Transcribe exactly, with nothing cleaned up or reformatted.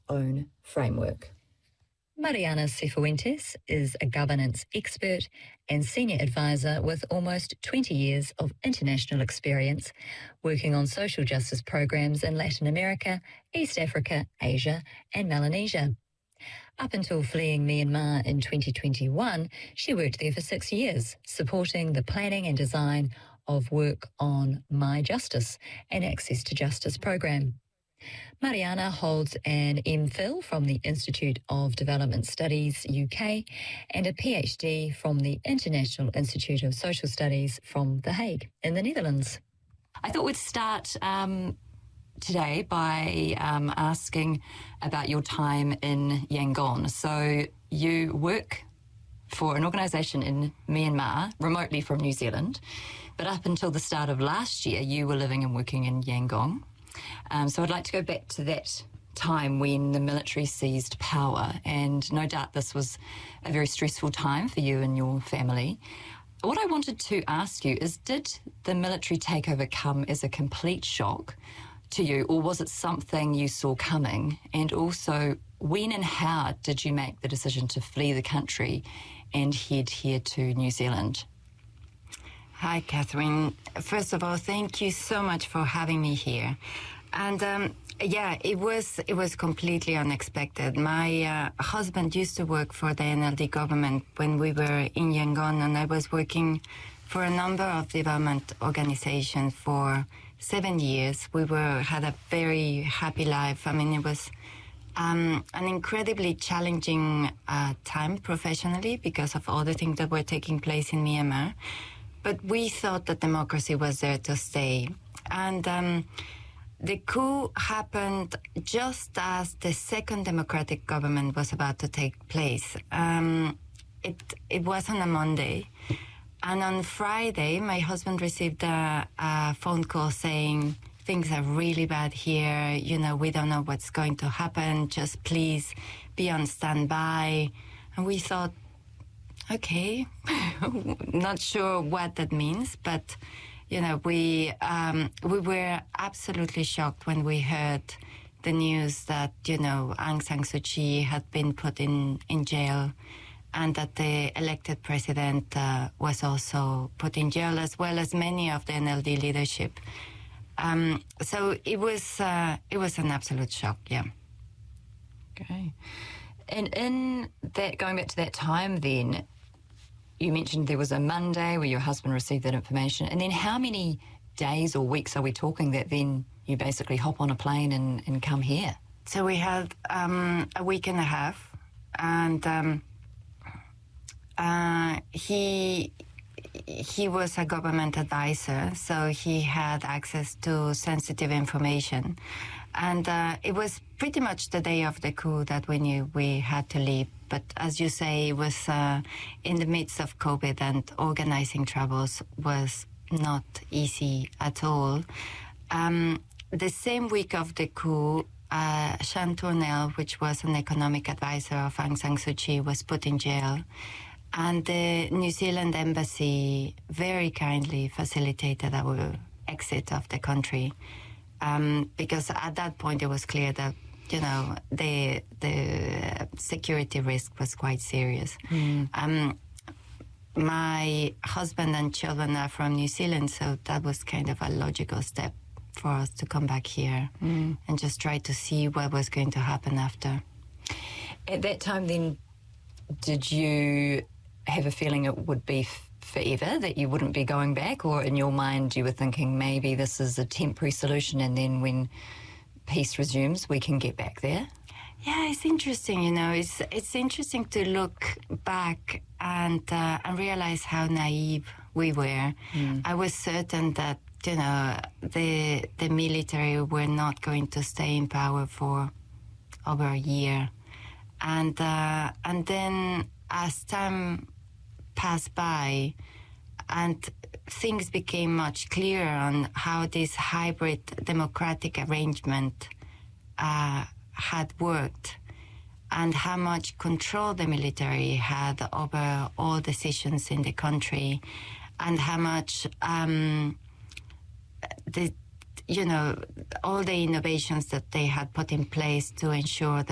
own framework. Mariana Cifuentes is a governance expert and senior advisor with almost twenty years of international experience working on social justice programs in Latin America, East Africa, Asia and Melanesia. Up until fleeing Myanmar in twenty twenty-one, she worked there for six years, supporting the planning and design of work on My Justice, an Access to Justice program. Mariana holds an M Phil from the Institute of Development Studies U K and a PhD from the International Institute of Social Studies from The Hague in the Netherlands. I thought we'd start um, today by um, asking about your time in Yangon. So you work for an organisation in Myanmar, remotely from New Zealand, but up until the start of last year, you were living and working in Yangon. Um, so I'd like to go back to that time when the military seized power, and no doubt this was a very stressful time for you and your family. What I wanted to ask you is, did the military takeover come as a complete shock to you, or was it something you saw coming? And also, when and how did you make the decision to flee the country and head here to New Zealand? Hi, Catherine. First of all, thank you so much for having me here. And um, yeah, it was it was completely unexpected. My uh, husband used to work for the N L D government when we were in Yangon, and I was working for a number of development organizations for seven years. We were had a very happy life. I mean, it was um, an incredibly challenging uh, time professionally because of all the things that were taking place in Myanmar. But we thought that democracy was there to stay. And um, the coup happened just as the second democratic government was about to take place. Um, it, it was on a Monday. And on Friday, my husband received a, a phone call saying, things are really bad here. You know, we don't know what's going to happen. Just please be on standby. And we thought, okay, not sure what that means, but, you know, we um, we were absolutely shocked when we heard the news that, you know, Aung San Suu Kyi had been put in, in jail and that the elected president uh, was also put in jail, as well as many of the N L D leadership. Um, so it was, uh, it was an absolute shock, yeah. Okay. And in that, going back to that time then, you mentioned there was a Monday where your husband received that information. And then how many days or weeks are we talking that then you basically hop on a plane and, and come here? So we had um, a week and a half. And um, uh, he he was a government advisor, so he had access to sensitive information. And uh, it was pretty much the day of the coup that we knew we had to leave. But as you say, it was uh, in the midst of COVID, and organizing travels was not easy at all. Um, the same week of the coup, uh, Shan Tournell, which was an economic advisor of Aung San Suu Kyi, was put in jail. And the New Zealand embassy very kindly facilitated our exit of the country. Um, because at that point it was clear that, you know, the the security risk was quite serious. Mm. Um, my husband and children are from New Zealand, so that was kind of a logical step for us to come back here mm. and just try to see what was going to happen after. At that time then, did you have a feeling it would be f- forever, that you wouldn't be going back, or in your mind you were thinking maybe this is a temporary solution and then when peace resumes we can get back there? Yeah, it's interesting, you know, it's it's interesting to look back and uh, and realize how naive we were. Mm. I was certain that, you know, the the military were not going to stay in power for over a year. And uh, and then as time passed by and things became much clearer on how this hybrid democratic arrangement uh, had worked and how much control the military had over all decisions in the country, and how much um, the you know all the innovations that they had put in place to ensure that